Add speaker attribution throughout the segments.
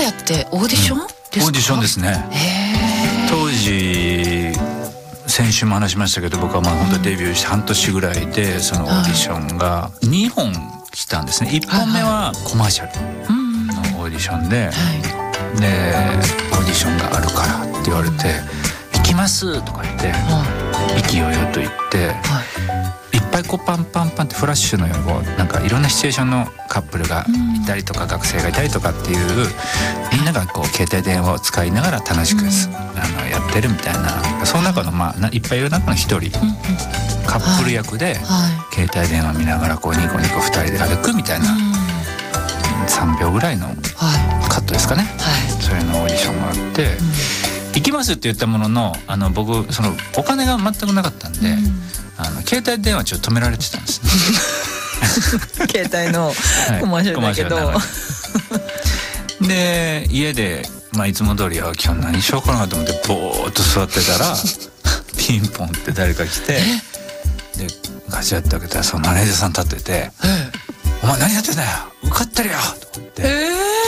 Speaker 1: やってオーディションですか？
Speaker 2: オーディションですね。当時先週も話しましたけど、僕はまあ本当デビューして半年ぐらいで、そのオーディションが2本来たんですね。1本目はコマーシャルのオーディションで、でオーディションがあるからって言われて行きますとか言って意気揚々と言って、いっぱいこうパンパンパンってフラッシュのようになんかいろんなシチュエーションのカップルがいたりとか学生がいたりとかっていう、みんながこう携帯電話を使いながら楽しくやってるみたいな、その中のまあいっぱいいる中の一人カップル役で携帯電話見ながらこうニコニコ2人で歩くみたいな3秒ぐらいのカットですかね。それのオーディションがあって行きますって言ったものの、僕そのお金が全くなかったんで、携帯電話ちょっと止められてたんですね
Speaker 1: 携帯のコマーシャルだけど、
Speaker 2: で家で、いつも通り今日何しようかなと思ってぼーっと座ってたらピンポンって誰か来て、でガチャって開けたらそのマネージャーさん立ってて「お前何やってんだよ受かってるよ」とか言って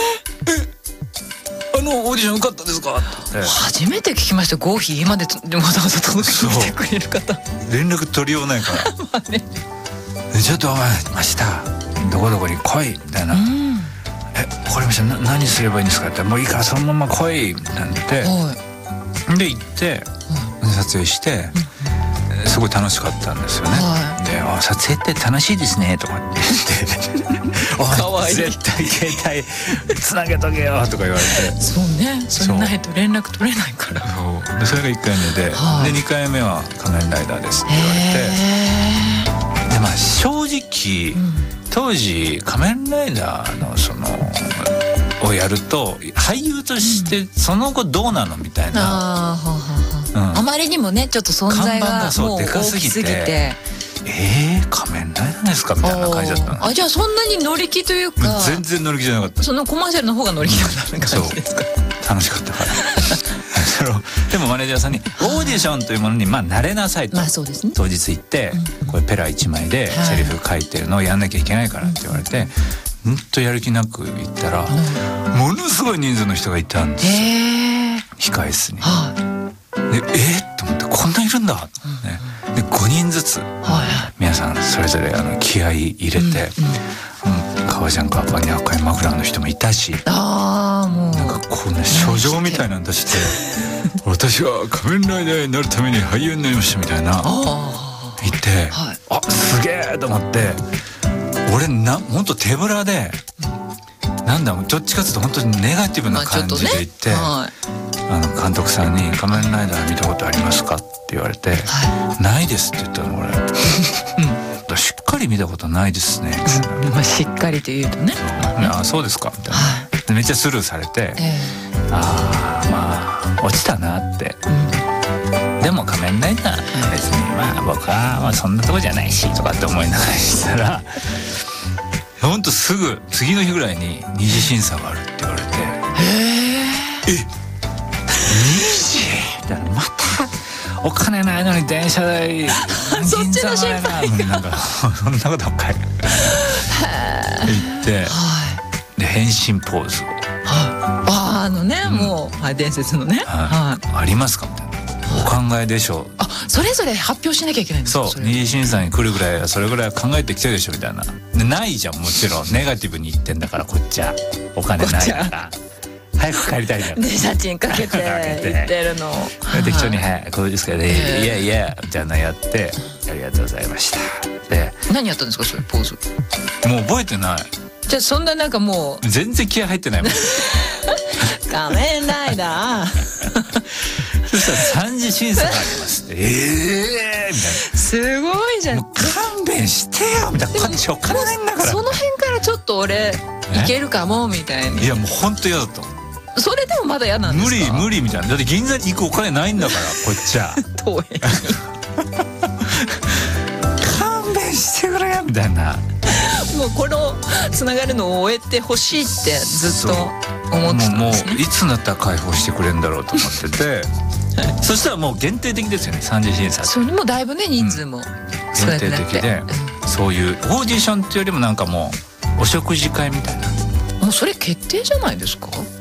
Speaker 2: 「オーディション受かったですか?」って
Speaker 1: 初めて聞きました。合否までわざわざ届けに来てくれる方、
Speaker 2: 連絡取りようないから
Speaker 1: ね、
Speaker 2: ちょっとお前明日どこどこに来いみたいな、わかりました、何すればいいんですかって、もういいからそのまま来いなんて、で行って撮影して、すごい楽しかったんですよね。で「撮影って楽しいですね」とかって言って「おい絶対携帯つなげとけよ」とか言われて、
Speaker 1: そうね、それないと連絡取れないから。
Speaker 2: でそれが1回目で、2回目は「仮面ライダーです」って言われて、で正直、当時仮面ライダーのそのをやると俳優としてその後どうなのみたいな、
Speaker 1: あまりにもねちょっと存在がもう大きすぎて
Speaker 2: 仮面ライダーですかみたいな感じだったの。
Speaker 1: じゃあそんなに乗り気というか。
Speaker 2: 全然乗り気じゃなかった。
Speaker 1: そのコマーシャルの方が乗り気だった感じですか？
Speaker 2: 楽しかったからでもマネージャーさんにオーディションというものに慣れなさいと、当日行ってこれペラ1枚でセリフ書いてるのをやんなきゃいけないからって言われて、ほんとやる気なく行ったらものすごい人数の人がいたんですよ、控え室に。でと思って、こんないるんだ、で5人ずつ皆さんそれぞれ気合い入れて、革ジャンカーパーに赤いマフラーの人もいたし、なんかこうね書状みたいなの出して「私は仮面ライダーになるために俳優になりました」みたいな言って、すげえと思って、俺ほんと手ぶらで、なんだどっちかっていうと本当にネガティブな感じで言って、監督さんに「仮面ライダー見たことありますか?」って言われて「ないです」って言ったの俺。しっかり見たことないですね。
Speaker 1: しっかりと言うとね。
Speaker 2: そうですかみたいな。めっちゃスルーされて、落ちたなって。でも仮面ライダー別に僕はそんなとこじゃないしとかって思いながらしたら、ほんとすぐ次の日ぐらいに二次審査があるって言われて、二次みたいな、またお金ないのに電車代
Speaker 1: そっちの心配
Speaker 2: なんかそんなことばっかり言って、で変身ポーズを
Speaker 1: もう伝説のね、
Speaker 2: ありますかみたいな、お考えでしょう。
Speaker 1: それぞれ発表しなきゃいけないんですか？
Speaker 2: そう、二次審査に来るぐらいはそれぐらいは考えてきてるでしょみたいな。でないじゃん、もちろんネガティブに言ってんだから、こっちはお金ないから早く帰りたいじゃん。
Speaker 1: で写真かけて言ってるの。
Speaker 2: 適当に「こうですかね、いやいや」みたいなやって「ありがとうございました」で
Speaker 1: 何やったんですかそれポーズ？
Speaker 2: もう覚えてない。
Speaker 1: じゃあそんななんかもう
Speaker 2: 全然気合入ってないもん
Speaker 1: 仮面ライダー
Speaker 2: そしたら3次審査がありますってみたいな。
Speaker 1: すごいじゃん。
Speaker 2: もう勘弁してよみたいな。こっちお金ないんだから。
Speaker 1: その辺からちょっと俺いけるかもみたいな。
Speaker 2: いやもう本当嫌だったもん。
Speaker 1: それでもまだ嫌なんですか？
Speaker 2: 無理みたいな。だって銀座に行くお金ないんだからこっちは
Speaker 1: 遠い
Speaker 2: 勘弁してくれよみたいな。
Speaker 1: もうこのつながるのを終えてほしいってずっと思ってたんですね。
Speaker 2: もういつになったら解放してくれるんだろうと思っててそしたらもう限定的ですよね、3次審査。
Speaker 1: それもだいぶね人数も少なく
Speaker 2: 限
Speaker 1: なって、
Speaker 2: 定的で、そういうオーディションっていうよりもなんかもうお食事会みたいな。
Speaker 1: もうそれ決定じゃないですか？